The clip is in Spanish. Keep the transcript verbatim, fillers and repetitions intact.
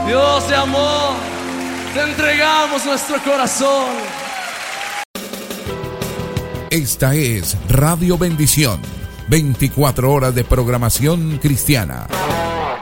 Dios de amor, te entregamos nuestro corazón. Esta es Radio Bendición, veinticuatro horas de programación cristiana.